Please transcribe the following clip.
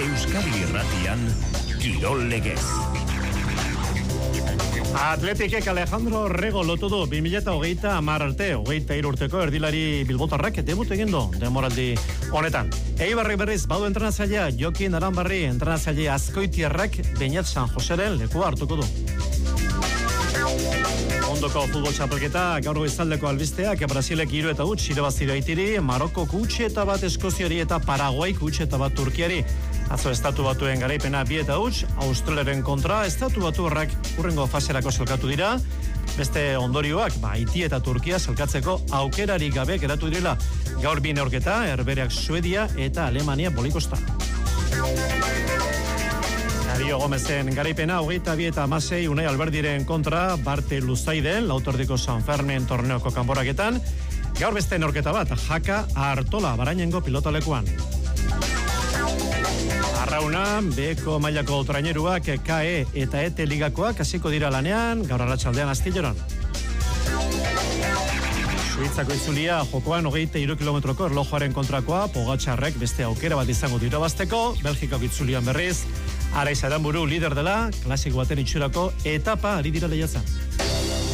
Euskadi Irratian Kirol Legez. Atletikek Alejandro Rego lotu du 2030 arte, 23 urteko erdilari bilbotarrak debut egin du denboraldi honetan. Eibarri berriz badu entrenatzailea Jokin Aranbarri, entrenatzaile Azkoitiarrak Beñat San Joseren lekua hartuko du. Ondoko futbol txapelketa gaur goizaldeko albisteak Brasilek 3-0 irabazi Haitiri, Marokok 1-1 Eskoziari eta Paraguaik 1-1 Turkiari. Atzo Estatu Batuen garaipena 2-0, Australiaren kontra Estatu Batuarrak hurrengo faserako salkatu dira. Beste ondorioak, Haiti eta Turkia salkatzeko aukerarik gabe geratu direla. Gaur bi neurketa, Herbereak Suedia eta Alemania bolikosta. Dario Gomezen garaipena 22-16 Unai Alberdiren kontra Barte Luzaiden, Lautordiko San Fermin torneoko kanporaketan. Gaur beste neurketa bat, Jaka Artola Barainengo pilotalekuan. Arrauna, Beko mailako traineruak KE eta ET ligakoak hasiko dira lanean, gaur arratsaldean Astilleron. Suitzako itzulia jokoan 23 kilometroko erlojuaren kontrakoa, Pogačarrek beste aukera bat izango dira bazteko, Belgikako itzulian berriz, Araiz Aranburu lider dela, klasiko baten itxurako etapa ari dira lehiatzen.